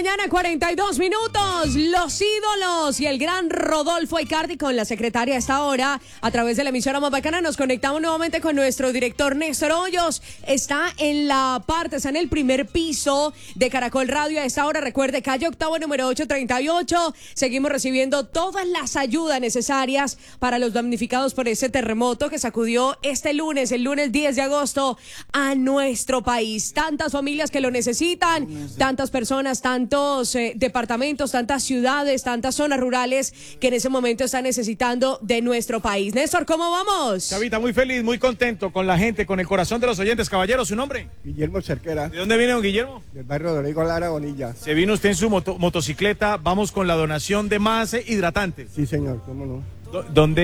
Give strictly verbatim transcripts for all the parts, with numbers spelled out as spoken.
mañana, cuarenta y dos minutos. Los ídolos y el gran Rodolfo Icardi con la secretaria a esta hora. A través de la emisora más bacana nos conectamos nuevamente con nuestro director Néstor Hoyos. Está en la parte, está en el primer piso de Caracol Radio a esta hora. Recuerde, calle Octavo número ochocientos treinta y ocho. Seguimos recibiendo todas las ayudas necesarias para los damnificados por ese terremoto que sacudió este lunes, el lunes diez de agosto, a nuestro país. Tantas familias que lo necesitan, tantas personas, tantos eh, departamentos, tantas ciudades, tantas zonas rurales que en ese momento están necesitando de nuestro país. Néstor, ¿cómo vamos? Chavita, muy feliz, muy contento con la gente, con el corazón de los oyentes. Caballero, ¿su nombre? Guillermo Cerquera. ¿De dónde viene don Guillermo? Del barrio Rodrigo Lara, Bonilla. Se vino usted en su moto motocicleta. Vamos con la donación de más hidratantes. Sí, señor, cómo no. ¿Dónde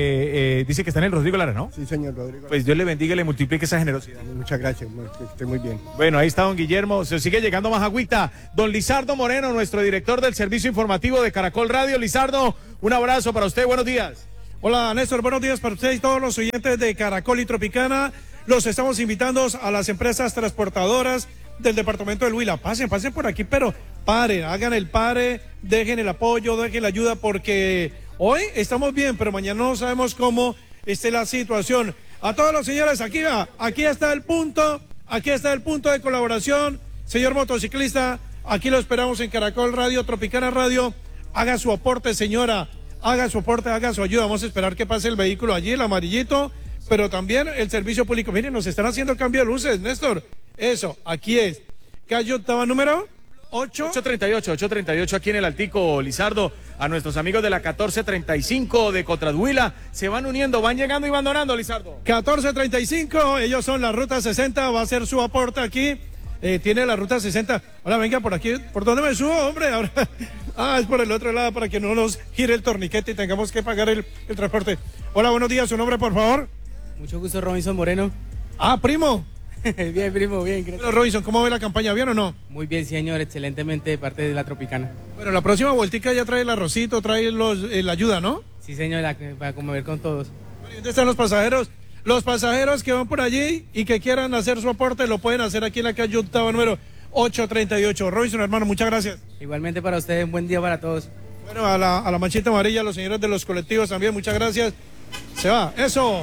eh, dice que está en el Rodrigo Lara, no? Sí, señor, Rodrigo Lara. Pues Dios le bendiga y le multiplique esa generosidad. Muchas gracias, que esté muy bien. Bueno, ahí está don Guillermo, se sigue llegando más agüita. Don Lizardo Moreno, nuestro director del servicio informativo de Caracol Radio. Lizardo, un abrazo para usted, buenos días. Hola Néstor, buenos días para usted y todos los oyentes de Caracol y Tropicana. Los estamos invitando a las empresas transportadoras del departamento del Huila. Pasen, pasen por aquí, pero paren, hagan el pare, dejen el apoyo, dejen la ayuda, porque hoy estamos bien, pero mañana no sabemos cómo esté la situación. A todos los señores, aquí va, aquí está el punto, aquí está el punto de colaboración. Señor motociclista, aquí lo esperamos en Caracol Radio, Tropicana Radio. Haga su aporte, señora, haga su aporte, haga su ayuda. Vamos a esperar que pase el vehículo allí, el amarillito, pero también el servicio público. Miren, nos están haciendo cambio de luces, Néstor. Eso, aquí es. Calle Octava número ocho. ochocientos treinta y ocho, ochocientos treinta y ocho aquí en el Altico, Lizardo. A nuestros amigos de la catorce treinta y cinco de Contraduila se van uniendo, van llegando y van donando, Lizardo. catorce treinta y cinco, ellos son la ruta sesenta, va a ser su aporte aquí. Eh, tiene la ruta sesenta. Hola, venga por aquí. ¿Por dónde me subo, hombre? Ahora, ah, es por el otro lado para que no nos gire el torniquete y tengamos que pagar el, el transporte. Hola, buenos días. ¿Su nombre, por favor? Mucho gusto, Robinson Moreno. Ah, primo. Bien, primo, bien. Gracias. Bueno, Robinson, ¿cómo ve la campaña? ¿Bien o no? Muy bien, señor. Excelentemente de parte de la Tropicana. Bueno, la próxima vueltica ya trae el arrocito, trae los, eh, la ayuda, ¿no? Sí, señor, la, para conmover con todos. Bueno, ¿y dónde están los pasajeros? Los pasajeros que van por allí y que quieran hacer su aporte lo pueden hacer aquí en la calle Octava número ochocientos treinta y ocho. Robinson, hermano, muchas gracias. Igualmente para ustedes, un buen día para todos. Bueno, a la, a la manchita amarilla, a los señores de los colectivos también, muchas gracias. Se va, eso.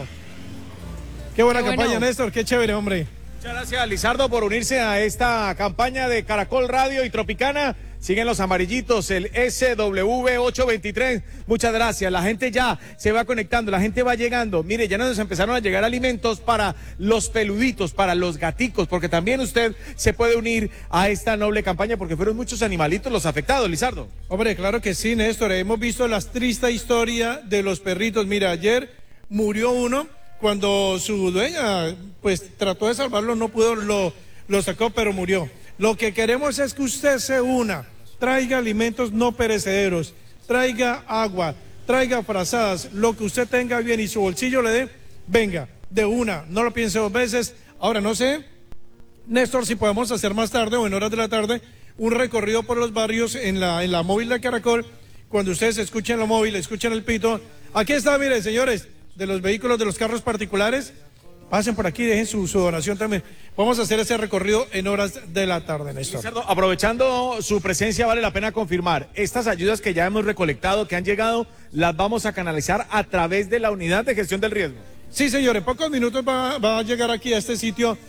Qué buena Qué campaña, bueno. Néstor, qué chévere, hombre. Muchas gracias, Lizardo, por unirse a esta campaña de Caracol Radio y Tropicana. Siguen los amarillitos, el S W ochocientos veintitrés. Muchas gracias. La gente ya se va conectando, la gente va llegando. Mire, ya nos empezaron a llegar alimentos para los peluditos, para los gaticos, porque también usted se puede unir a esta noble campaña, porque fueron muchos animalitos los afectados, Lizardo. Hombre, claro que sí, Néstor. Hemos visto la triste historia de los perritos. Mira, ayer murió uno cuando su dueña, pues, trató de salvarlo, no pudo, lo, lo sacó, pero murió. Lo que queremos es que usted se una, traiga alimentos no perecederos, traiga agua, traiga frazadas, lo que usted tenga bien y su bolsillo le dé, venga, de una, no lo piense dos veces. Ahora, no sé, Néstor, si podemos hacer más tarde o en horas de la tarde un recorrido por los barrios en la, en la móvil de Caracol. Cuando ustedes escuchen la móvil, escuchen el pito. Aquí está, miren, señores, de los vehículos, de los carros particulares, pasen por aquí, dejen su, su donación también. Vamos a hacer ese recorrido en horas de la tarde, Néstor. Lizardo, aprovechando su presencia, vale la pena confirmar, estas ayudas que ya hemos recolectado, que han llegado, las vamos a canalizar a través de la unidad de gestión del riesgo. Sí, señor, en pocos minutos va, va a llegar aquí a este sitio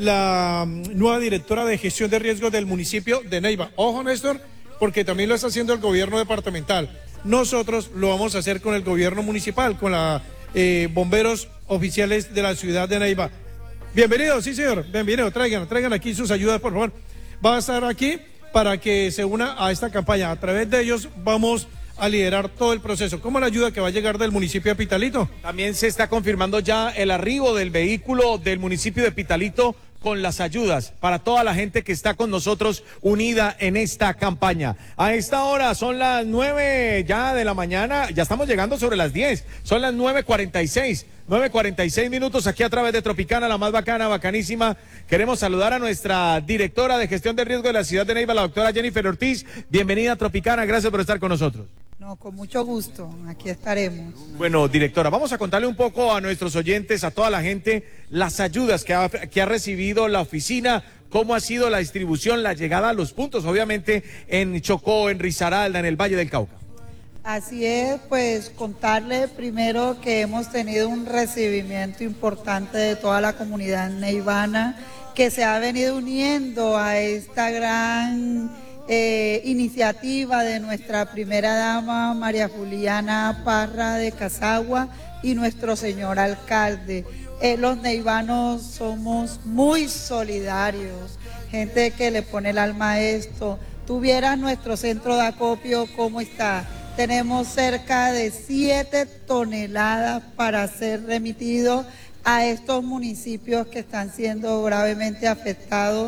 la um, nueva directora de gestión de riesgos del municipio de Neiva. Ojo, Néstor, porque también lo está haciendo el gobierno departamental. Nosotros lo vamos a hacer con el gobierno municipal, con la eh, bomberos oficiales de la ciudad de Neiva. Bienvenido, sí, señor, bienvenido, traigan, traigan aquí sus ayudas, por favor. Va a estar aquí para que se una a esta campaña. A través de ellos vamos a liderar todo el proceso. ¿Cómo la ayuda que va a llegar del municipio de Pitalito? También se está confirmando ya el arribo del vehículo del municipio de Pitalito con las ayudas para toda la gente que está con nosotros unida en esta campaña. A esta hora son las nueve ya de la mañana, ya estamos llegando sobre las diez, son las nueve cuarenta y seis, nueve cuarenta y seis minutos aquí a través de Tropicana, la más bacana, bacanísima. Queremos saludar a nuestra directora de gestión de riesgo de la ciudad de Neiva, la doctora Jennifer Ortiz. Bienvenida a Tropicana, gracias por estar con nosotros. No, con mucho gusto, aquí estaremos. Bueno, directora, vamos a contarle un poco a nuestros oyentes, a toda la gente, las ayudas que ha, que ha recibido la oficina cómo ha sido la distribución, la llegada a los puntos, obviamente en Chocó, en Risaralda, en el Valle del Cauca. Así es, pues contarle primero que hemos tenido un recibimiento importante de toda la comunidad neivana que se ha venido uniendo a esta gran eh, iniciativa de nuestra primera dama María Juliana Parra de Casagua y nuestro señor alcalde. Eh, los neivanos somos muy solidarios, gente que le pone el alma a esto. Tuvieras nuestro centro de acopio, ¿cómo está? Tenemos cerca de siete toneladas para ser remitidos a estos municipios que están siendo gravemente afectados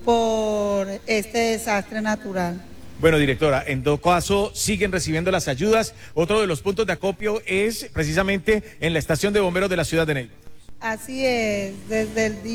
por este desastre natural. Bueno, directora, en todo caso siguen recibiendo las ayudas. Otro de los puntos de acopio es precisamente en la estación de bomberos de la ciudad de Neiva. Así es, desde el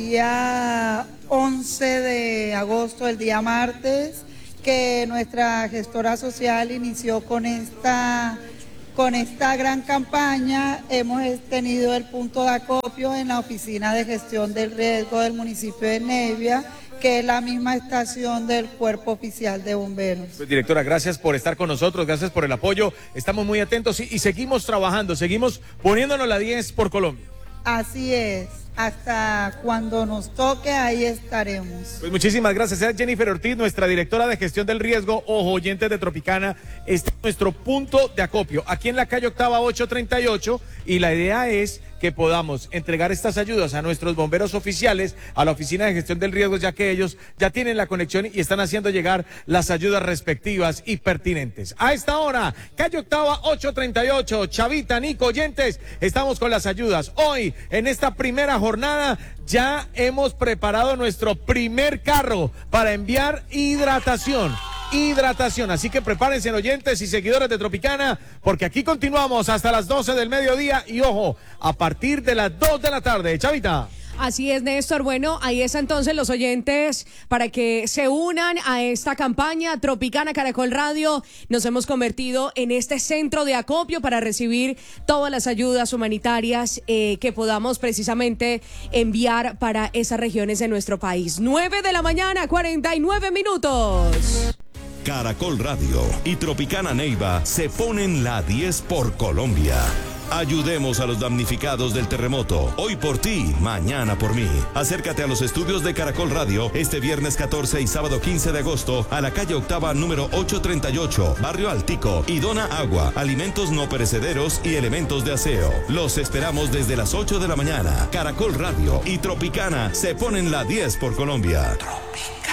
día once de agosto, el día martes, que nuestra gestora social inició con esta, con esta gran campaña. Hemos tenido el punto de acopio en la Oficina de Gestión del Riesgo del municipio de Neiva, que es la misma estación del Cuerpo Oficial de Bomberos. Pues, directora, gracias por estar con nosotros, gracias por el apoyo. Estamos muy atentos y, y seguimos trabajando, seguimos poniéndonos la diez por Colombia. Así es, hasta cuando nos toque ahí estaremos. Pues muchísimas gracias. Es Jennifer Ortiz, nuestra directora de gestión del riesgo. Ojo, oyentes de Tropicana, este es nuestro punto de acopio, aquí en la calle Octava ocho treinta y ocho, y la idea es que podamos entregar estas ayudas a nuestros bomberos oficiales, a la Oficina de Gestión del Riesgo, ya que ellos ya tienen la conexión y están haciendo llegar las ayudas respectivas y pertinentes. A esta hora, calle Octava ocho treinta y ocho, Chavita, Nico, oyentes, estamos con las ayudas. Hoy, en esta primera jornada, ya hemos preparado nuestro primer carro para enviar hidratación. Hidratación, así que prepárense, oyentes y seguidores de Tropicana, porque aquí continuamos hasta las doce del mediodía y ojo, a partir de las dos de la tarde. Chavita. Así es, Néstor. Bueno, ahí está entonces los oyentes para que se unan a esta campaña Tropicana Caracol Radio. Nos hemos convertido en este centro de acopio para recibir todas las ayudas humanitarias eh, que podamos precisamente enviar para esas regiones de nuestro país. nueve de la mañana, cuarenta y nueve minutos. Caracol Radio y Tropicana Neiva se ponen la diez por Colombia. Ayudemos a los damnificados del terremoto. Hoy por ti, mañana por mí. Acércate a los estudios de Caracol Radio este viernes catorce y sábado quince de agosto a la calle Octava número ocho treinta y ocho, Barrio Altico, y dona agua, alimentos no perecederos y elementos de aseo. Los esperamos desde las ocho de la mañana. Caracol Radio y Tropicana se ponen la diez por Colombia.